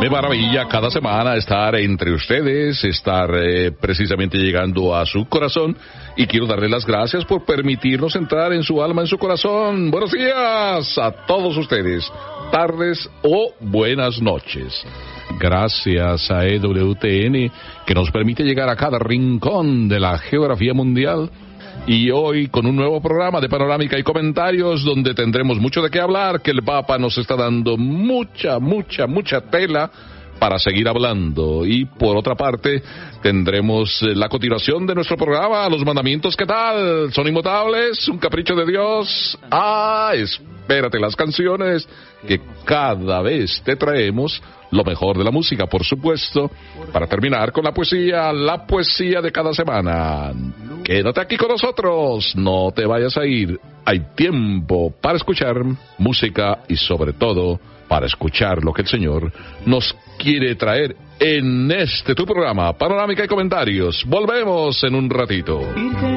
Me maravilla cada semana estar entre ustedes, estar precisamente llegando a su corazón, y quiero darle las gracias por permitirnos entrar en su alma, en su corazón. Buenos días a todos ustedes, tardes o buenas noches. Gracias a EWTN, que nos permite llegar a cada rincón de la geografía mundial. Y hoy con un nuevo programa de panorámica y comentarios donde tendremos mucho de qué hablar, que el Papa nos está dando mucha tela para seguir hablando. Y por otra parte tendremos la continuación de nuestro programa, los mandamientos. ¿Qué tal? ¿Son inmutables? ¿Un capricho de Dios? Espérate las canciones que cada vez te traemos, lo mejor de la música, por supuesto, para terminar con la poesía de cada semana. Quédate aquí con nosotros, no te vayas a ir. Hay tiempo para escuchar música y sobre todo para escuchar lo que el Señor nos quiere traer en tu programa, Panorámica y Comentarios. Volvemos en un ratito.